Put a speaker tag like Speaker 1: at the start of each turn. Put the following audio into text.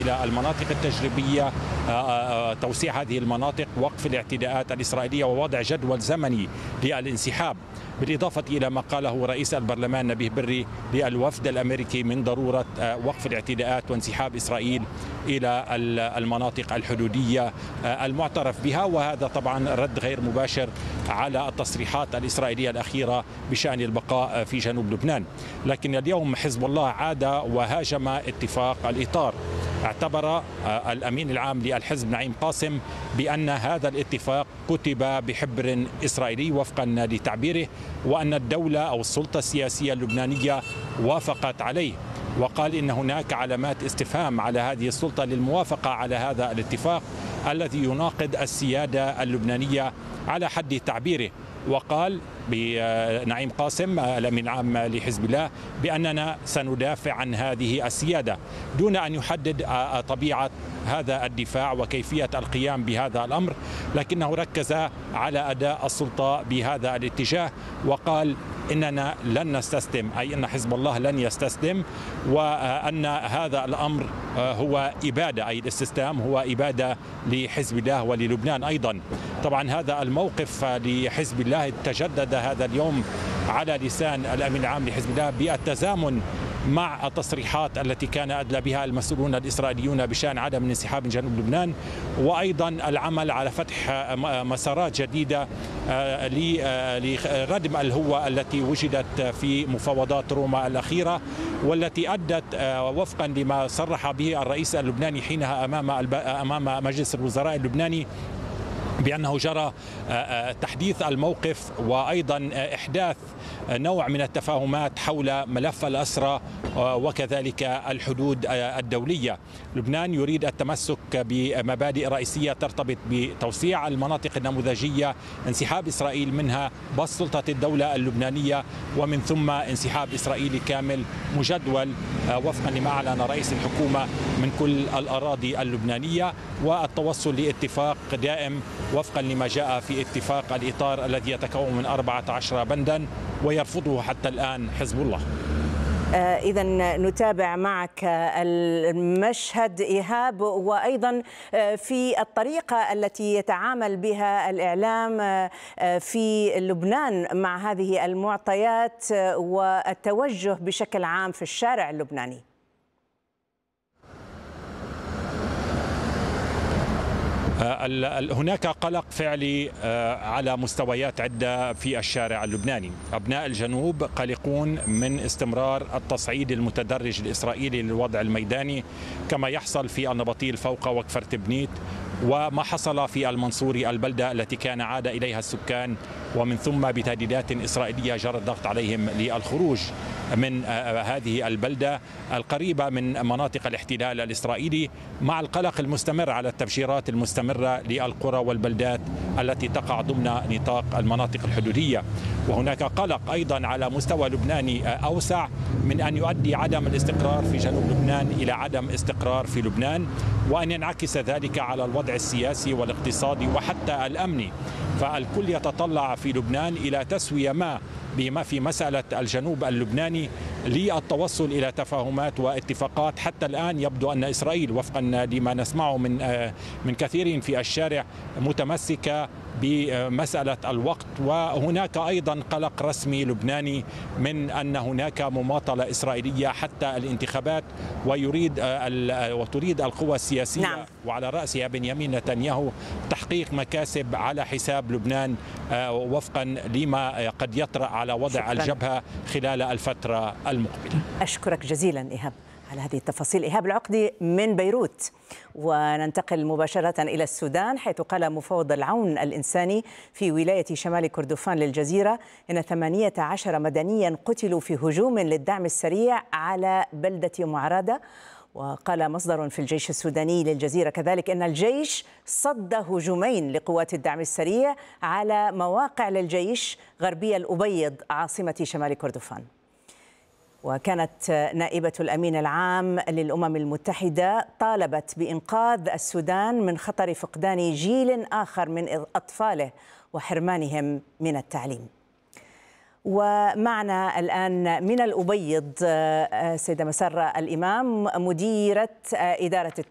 Speaker 1: إلى المناطق التجريبية، توسيع هذه المناطق، وقف الاعتداءات الإسرائيلية ووضع جدول زمني للانسحاب، بالإضافة إلى ما قاله رئيس البرلمان نبيه بري للوفد الأمريكي من ضرورة وقف الاعتداءات وانسحاب إسرائيل إلى المناطق الحدودية المعترف بها. وهذا طبعا رد غير مباشر على التصريحات الإسرائيلية الأخيرة بشأن البقاء في جنوب لبنان. لكن اليوم حزب الله عاد وهاجم اتفاق الإطار. اعتبر الأمين العام للحزب نعيم قاسم بأن هذا الاتفاق كتب بحبر إسرائيلي وفقا لتعبيره، وأن الدولة أو السلطة السياسية اللبنانية وافقت عليه، وقال إن هناك علامات استفهام على هذه السلطة للموافقة على هذا الاتفاق الذي يناقض السيادة اللبنانية على حد تعبيره. وقال بنعيم قاسم الأمين العام لحزب الله بأننا سندافع عن هذه السيادة، دون أن يحدد طبيعة هذا الدفاع وكيفية القيام بهذا الأمر، لكنه ركز على أداء السلطة بهذا الاتجاه، وقال إننا لن نستسلم، أي أن حزب الله لن يستسلم، وأن هذا الأمر هو إبادة، أي الاستسلام هو إبادة لحزب الله وللبنان أيضا. طبعا هذا الموقف لحزب الله تجدد هذا اليوم على لسان الأمين العام لحزب الله بالتزامن مع التصريحات التي كان أدلى بها المسؤولون الإسرائيليون بشأن عدم الانسحاب من جنوب لبنان، وأيضا العمل على فتح مسارات جديدة لردم الهوة التي وجدت في مفاوضات روما الأخيرة، والتي أدت وفقا لما صرح به الرئيس اللبناني حينها أمام مجلس الوزراء اللبناني بأنه جرى تحديث الموقف وأيضا إحداث نوع من التفاهمات حول ملف الأسرى وكذلك الحدود الدولية. لبنان يريد التمسك بمبادئ رئيسية ترتبط بتوسيع المناطق النموذجية، انسحاب إسرائيل منها، بسط سلطة الدولة اللبنانية، ومن ثم انسحاب إسرائيلي كامل مجدول وفقا لما أعلن رئيس الحكومة من كل الأراضي اللبنانية، والتوصل لاتفاق دائم وفقا لما جاء في اتفاق الإطار الذي يتكون من 14 بندا ويرفضه حتى الآن حزب الله.
Speaker 2: إذا نتابع معك المشهد إيهاب، وأيضا في الطريقة التي يتعامل بها الإعلام في لبنان مع هذه المعطيات والتوجه بشكل عام في الشارع اللبناني.
Speaker 1: هناك قلق فعلي على مستويات عدة في الشارع اللبناني. أبناء الجنوب قلقون من استمرار التصعيد المتدرج الإسرائيلي للوضع الميداني كما يحصل في النبطيل فوق وكفر تبنيت، وما حصل في المنصوري البلدة التي كان عاد إليها السكان، ومن ثم بتهديدات إسرائيلية جرى الضغط عليهم للخروج من هذه البلدة القريبة من مناطق الاحتلال الإسرائيلي، مع القلق المستمر على التفجيرات المستمرة للقرى والبلدات التي تقع ضمن نطاق المناطق الحدودية. وهناك قلق أيضا على مستوى لبناني أوسع من أن يؤدي عدم الاستقرار في جنوب لبنان إلى عدم استقرار في لبنان، وأن ينعكس ذلك على الوضع السياسي والاقتصادي وحتى الأمني. فالكل يتطلع في لبنان إلى تسوية ما بما في مسألة الجنوب اللبناني للتوصل إلى تفاهمات واتفاقات. حتى الآن يبدو أن إسرائيل وفقا لما نسمعه من كثير في الشارع متمسكة بمسألة الوقت، وهناك أيضا قلق رسمي لبناني من أن هناك مماطلة إسرائيلية حتى الانتخابات، وتريد القوى السياسية
Speaker 2: نعم.
Speaker 1: وعلى رأسها بنيامين نتنياهو تحقيق مكاسب على حساب لبنان وفقا لما قد يطرأ على وضع الجبهة خلال الفترة المقبلة.
Speaker 2: أشكرك جزيلا إيهاب على هذه التفاصيل. إيهاب العقدي من بيروت. وننتقل مباشرة إلى السودان، حيث قال مفوض العون الإنساني في ولاية شمال كردفان للجزيرة إن 18 مدنيا قتلوا في هجوم للدعم السريع على بلدة معرادة. وقال مصدر في الجيش السوداني للجزيرة كذلك إن الجيش صد هجومين لقوات الدعم السريع على مواقع للجيش غربية الأبيض عاصمة شمال كردفان. وكانت نائبة الأمين العام للأمم المتحدة طالبت بإنقاذ السودان من خطر فقدان جيل آخر من أطفاله وحرمانهم من التعليم. ومعنا الآن من الأبيض سيدة مسرة الإمام، مديرة إدارة